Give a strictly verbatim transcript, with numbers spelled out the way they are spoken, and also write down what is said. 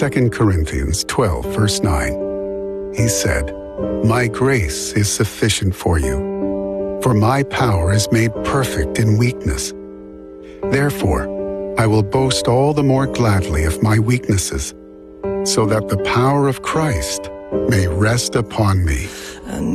Second Corinthians twelve, verse nine, he said, "My grace is sufficient for you, for my power is made perfect in weakness. Therefore, I will boast all the more gladly of my weaknesses, so that the power of Christ may rest upon me."